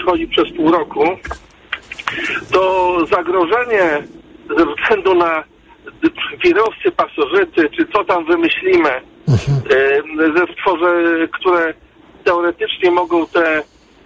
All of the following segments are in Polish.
chodzi przez pół roku, to zagrożenie ze względu na wirusy, pasożyty, czy co tam wymyślimy, które teoretycznie mogą te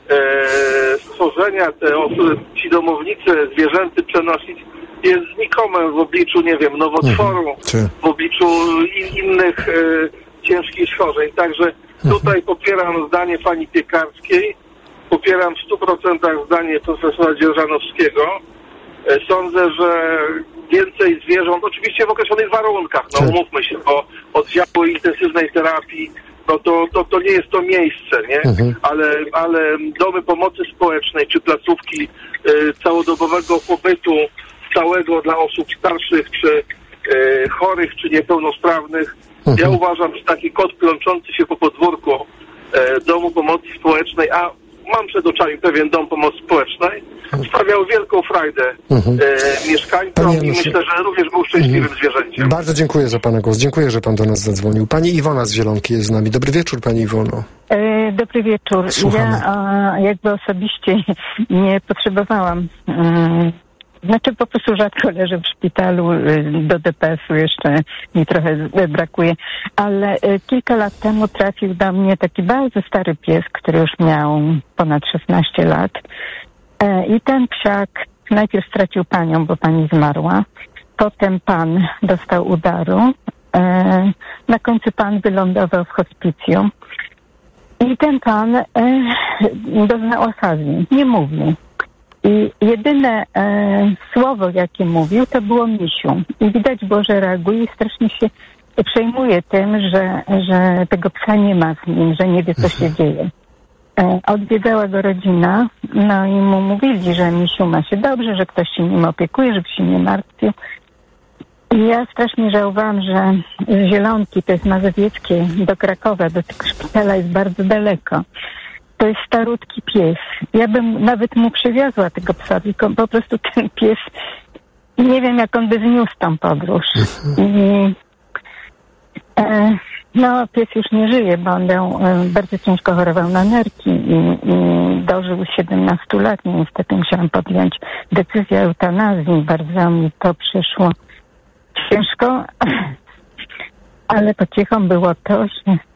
stworzenia, ci domownicy, zwierzęty przenosić, jest znikome w obliczu, nie wiem, nowotworu, w obliczu innych ciężkich schorzeń. Także tutaj popieram zdanie pani Piekarskiej, popieram w 100% zdanie profesora Dzierżanowskiego. Sądzę, że więcej zwierząt, oczywiście w określonych warunkach, umówmy się, bo oddziały intensywnej terapii, to nie jest to miejsce, nie? Ale domy pomocy społecznej, czy placówki całodobowego pobytu stałego dla osób starszych, czy chorych, czy niepełnosprawnych, ja uważam, że taki kot plączący się po podwórku domu pomocy społecznej, a mam przed oczami pewien dom pomocy społecznej, sprawiał wielką frajdę mieszkańcom i myślę, że również był szczęśliwym zwierzęciem. Bardzo dziękuję za pana głos. Dziękuję, że pan do nas zadzwonił. Pani Iwona z Zielonki jest z nami. Dobry wieczór, pani Iwono. Dobry wieczór. Słuchamy. Ja jakby osobiście nie potrzebowałam, po prostu rzadko leżę w szpitalu, do DPS-u jeszcze mi trochę brakuje, ale kilka lat temu trafił do mnie taki bardzo stary pies, który już miał ponad 16 lat i ten psiak najpierw stracił panią, bo pani zmarła, potem pan dostał udaru, na końcu pan wylądował w hospicjum i ten pan doznał afazji, nie mówił. I jedyne słowo, jakie mówił, to było misiu. I widać było, że reaguje i strasznie się przejmuje tym, że tego psa nie ma z nim, że nie wie, co się dzieje. Odwiedzała go rodzina, no i mu mówili, że misiu ma się dobrze, że ktoś się nim opiekuje, żeby się nie martwił. I ja strasznie żałowałam, że z Zielonki, to jest Mazowieckie, do Krakowa, do tego szpitala jest bardzo daleko. To jest starutki pies. Ja bym nawet mu przywiozła tego psa, tylko po prostu ten pies, nie wiem, jak on by zniósł tą podróż. Pies już nie żyje, bo on bardzo ciężko chorował na nerki i dożył 17 lat. Niestety musiałam podjąć decyzję eutanazji. Bardzo mi to przyszło ciężko, ale pociechą było to,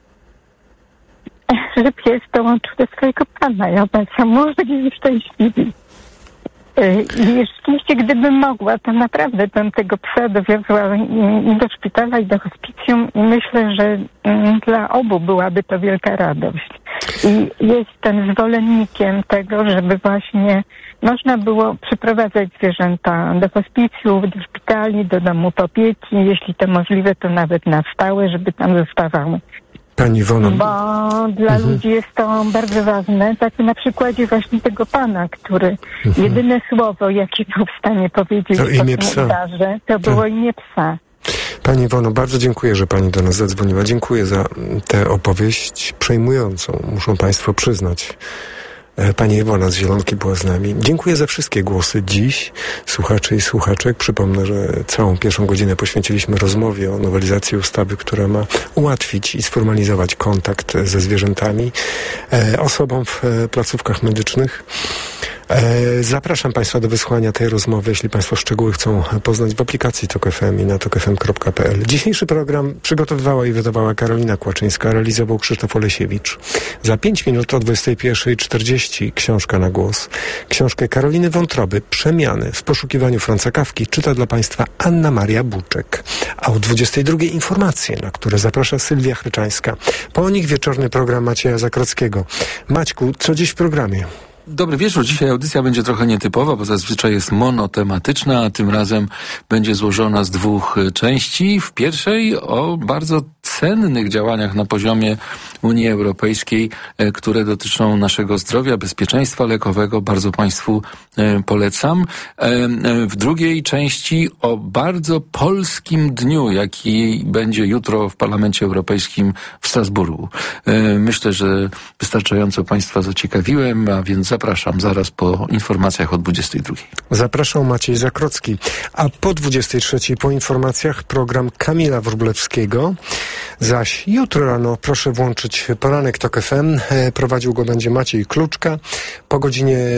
że pies dołączył do swojego pana. Ja sam może jest szczęśliwy. I rzeczywiście, gdybym mogła, to naprawdę bym tego psa dowiozła i do szpitala, i do hospicjum i myślę, że dla obu byłaby to wielka radość. I jestem zwolennikiem tego, żeby właśnie można było przyprowadzać zwierzęta do hospicjów, do szpitali, do domów opieki, jeśli to możliwe, to nawet na stałe, żeby tam zostawały. Pani Iwono. Bo dla ludzi jest to bardzo ważne. Tak na przykładzie właśnie tego pana, który jedyne słowo, jakie był w stanie powiedzieć to imię psa. To było imię psa. Pani Iwono, bardzo dziękuję, że pani do nas zadzwoniła. Dziękuję za tę opowieść przejmującą, muszą państwo przyznać. Pani Iwona z Zielonki była z nami. Dziękuję za wszystkie głosy dziś, słuchaczy i słuchaczek. Przypomnę, że całą pierwszą godzinę poświęciliśmy rozmowie o nowelizacji ustawy, która ma ułatwić i sformalizować kontakt ze zwierzętami, osobom w placówkach medycznych. Zapraszam państwa do wysłuchania tej rozmowy, jeśli państwo szczegóły chcą poznać, w aplikacji TOK FM i na tokfm.pl. Dzisiejszy program przygotowywała i wydawała Karolina Kłaczyńska, realizował Krzysztof Olesiewicz. Za 5 minut o 21:40 książka na głos. Książkę Karoliny Wątroby Przemiany w poszukiwaniu Franza Kafki czyta dla państwa Anna Maria Buczek. A o 22:00 informacje, na które zaprasza Sylwia Chryczańska. Po nich wieczorny program Macieja Zakrockiego. Maćku, co dziś w programie? Dobry wieczór. Dzisiaj audycja będzie trochę nietypowa, bo zazwyczaj jest monotematyczna, a tym razem będzie złożona z 2 części. W pierwszej o bardzo cennych działaniach na poziomie Unii Europejskiej, które dotyczą naszego zdrowia, bezpieczeństwa lekowego. Bardzo państwu polecam. W drugiej części o bardzo polskim dniu, jaki będzie jutro w Parlamencie Europejskim w Strasburgu. Myślę, że wystarczająco państwa zaciekawiłem, a więc zapraszam zapraszam zaraz po informacjach o 22. Zapraszał Maciej Zakrocki. A po 23 po informacjach program Kamila Wróblewskiego. Zaś jutro rano proszę włączyć Poranek TOK FM. Prowadził go będzie Maciej Kluczka. Po godzinie